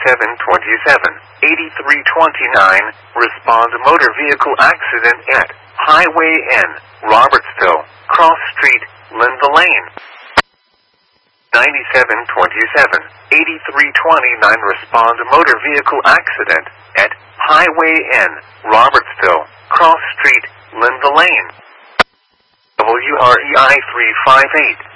9727, 8329, respond motor vehicle accident at Highway N, Robertsville, Cross Street, Linda Lane. 9727, 8329, respond motor vehicle accident at Highway N, Robertsville, Cross Street, Linda Lane. WREI 358.